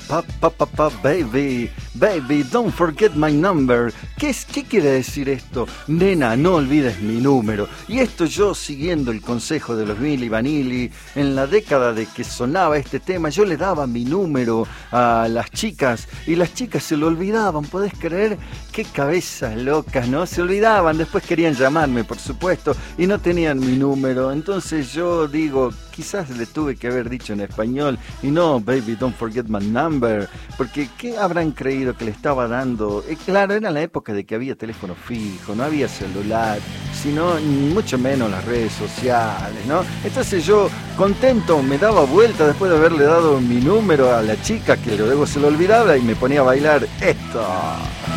Baby, baby, don't forget my number. ¿Qué quiere decir esto? Nena, no olvides mi número. Y esto yo siguiendo el consejo de los Milli Vanilli, en la década de que sonaba este tema, yo le daba mi número a las chicas y las chicas se lo olvidaban, ¿podés creer? Qué cabezas locas, ¿no? Se olvidaban, después querían llamarme, por supuesto, y no tenían mi número. Entonces yo digo, quizás le tuve que haber dicho en español y no, baby, don't forget my number, porque ¿qué habrán creído que le estaba dando? Claro, era la época de que había teléfono fijo, no había celular, sino mucho menos las redes sociales, ¿no? Entonces yo, contento, me daba vuelta después de haberle dado mi número a la chica, que luego se lo olvidaba y me ponía a bailar esto.